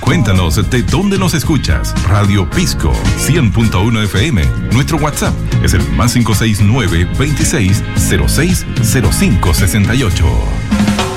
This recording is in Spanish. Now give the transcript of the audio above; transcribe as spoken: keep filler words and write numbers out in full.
Cuéntanos de dónde nos escuchas. Radio Pisco cien punto uno F M. Nuestro WhatsApp es el más cinco seis nueve, veintiséis, cero seis, cero cinco sesenta y ocho.